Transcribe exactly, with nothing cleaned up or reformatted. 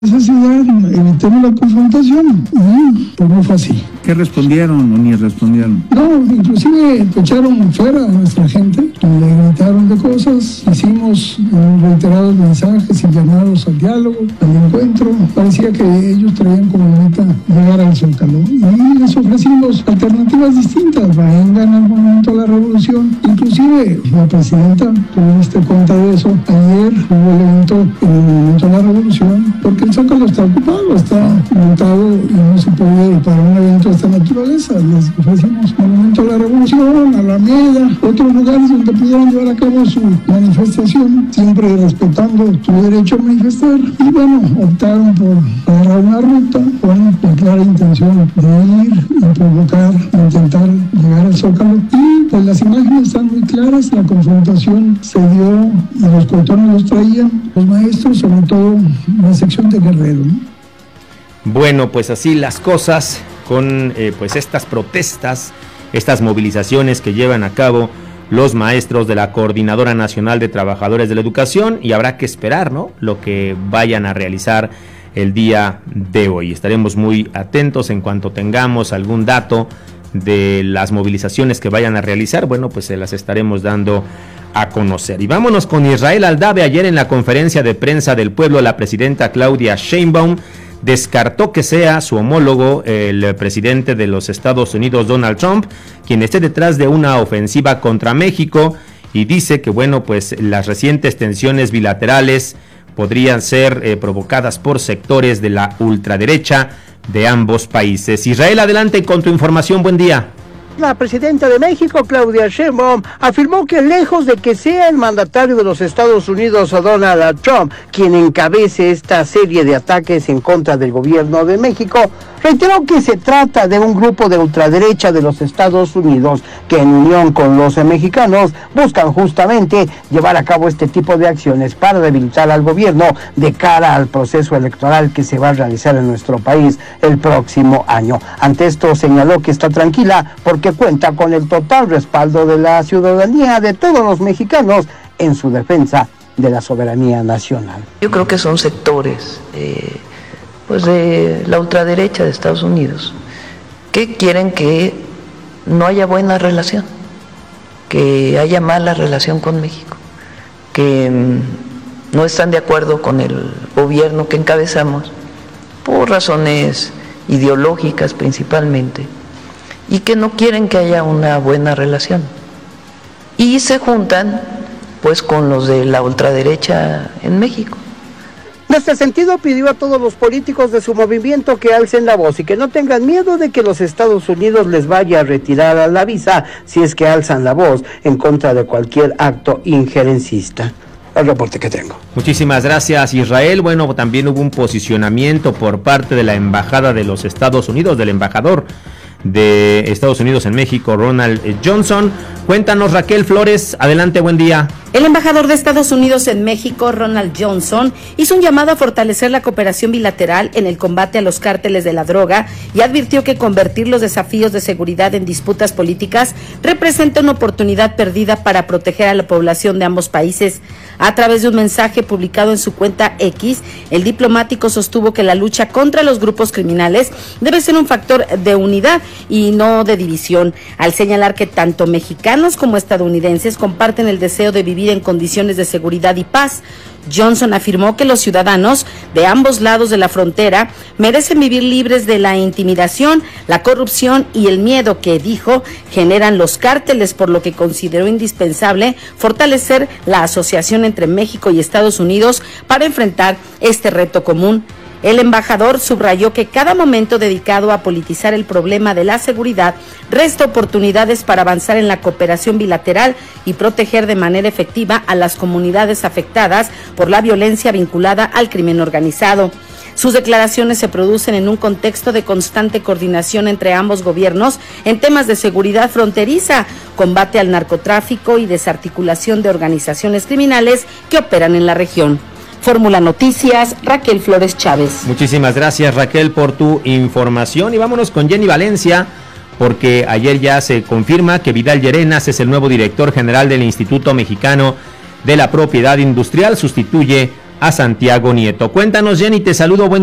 necesidad, evitemos la confrontación. Y pues no fue así. ¿Qué respondieron o ni respondieron? No, inclusive echaron fuera a nuestra gente, le gritaron de cosas, hicimos reiterados mensajes y llamados al diálogo, al encuentro. Parecía que ellos traían como meta llegar al Zócalo y les ofrecimos alternativas distintas. Vengan en algún momento a la revolución. Inclusive la presidenta, tuviste cuenta de eso, ayer hubo el evento, el momento de la revolución, porque el Zócalo está ocupado, está montado y no se puede ir para un evento de esta naturaleza. Les ofrecimos Monumento a la Revolución, a la Alameda, otros lugares donde pudieran llevar a cabo su manifestación, siempre respetando su derecho a manifestar. Y bueno, optaron por agarrar una ruta con la clara intención de ir y provocar, intentar llegar al Zócalo. Y pues las imágenes están muy claras, la confrontación se dio y los contornos los traían los maestros, sobre todo la sección de Guerrero, ¿no? Bueno, pues así las cosas con eh, pues estas protestas, estas movilizaciones que llevan a cabo los maestros de la Coordinadora Nacional de Trabajadores de la Educación, y habrá que esperar, ¿no?, lo que vayan a realizar el día de hoy. Estaremos muy atentos en cuanto tengamos algún dato de las movilizaciones que vayan a realizar. Bueno, pues se las estaremos dando a conocer. Y vámonos con Israel Aldave. Ayer en la conferencia de prensa del pueblo, la presidenta Claudia Sheinbaum descartó que sea su homólogo, el presidente de los Estados Unidos, Donald Trump, quien esté detrás de una ofensiva contra México, y dice que, bueno, pues las recientes tensiones bilaterales podrían ser eh, provocadas por sectores de la ultraderecha de ambos países. Israel, adelante con tu información. Buen día. La presidenta de México, Claudia Sheinbaum, afirmó que lejos de que sea el mandatario de los Estados Unidos, Donald Trump, quien encabece esta serie de ataques en contra del gobierno de México, reiteró que se trata de un grupo de ultraderecha de los Estados Unidos que, en unión con los mexicanos, buscan justamente llevar a cabo este tipo de acciones para debilitar al gobierno de cara al proceso electoral que se va a realizar en nuestro país el próximo año. Ante esto señaló que está tranquila porque cuenta con el total respaldo de la ciudadanía, de todos los mexicanos, en su defensa de la soberanía nacional. Yo creo que son sectores eh, pues de la ultraderecha de Estados Unidos que quieren que no haya buena relación, que haya mala relación con México, que mm, no están de acuerdo con el gobierno que encabezamos por razones ideológicas principalmente, y que no quieren que haya una buena relación, y se juntan pues con los de la ultraderecha en México. En este sentido, pidió a todos los políticos de su movimiento que alcen la voz y que no tengan miedo de que los Estados Unidos les vaya a retirar la visa si es que alzan la voz en contra de cualquier acto injerencista. El reporte que tengo. Muchísimas gracias, Israel. Bueno, también hubo un posicionamiento por parte de la Embajada de los Estados Unidos, del embajador de Estados Unidos en México, Ronald Johnson. Cuéntanos, Raquel Flores, adelante, buen día. El embajador de Estados Unidos en México, Ronald Johnson, hizo un llamado a fortalecer la cooperación bilateral en el combate a los cárteles de la droga y advirtió que convertir los desafíos de seguridad en disputas políticas representa una oportunidad perdida para proteger a la población de ambos países. A través de un mensaje publicado en su cuenta X, el diplomático sostuvo que la lucha contra los grupos criminales debe ser un factor de unidad y no de división, al señalar que tanto mexicanos como estadounidenses comparten el deseo de vivir en condiciones de seguridad y paz. Johnson afirmó que los ciudadanos de ambos lados de la frontera merecen vivir libres de la intimidación, la corrupción y el miedo que, dijo, generan los cárteles, por lo que consideró indispensable fortalecer la asociación entre México y Estados Unidos para enfrentar este reto común. El embajador subrayó que cada momento dedicado a politizar el problema de la seguridad resta oportunidades para avanzar en la cooperación bilateral y proteger de manera efectiva a las comunidades afectadas por la violencia vinculada al crimen organizado. Sus declaraciones se producen en un contexto de constante coordinación entre ambos gobiernos en temas de seguridad fronteriza, combate al narcotráfico y desarticulación de organizaciones criminales que operan en la región. Fórmula Noticias, Raquel Flores Chávez. Muchísimas gracias, Raquel, por tu información. Y vámonos con Jenny Valencia, porque ayer ya se confirma que Vidal Llerenas es el nuevo director general del Instituto Mexicano de la Propiedad Industrial. Sustituye a Santiago Nieto. Cuéntanos, Jenny, te saludo, buen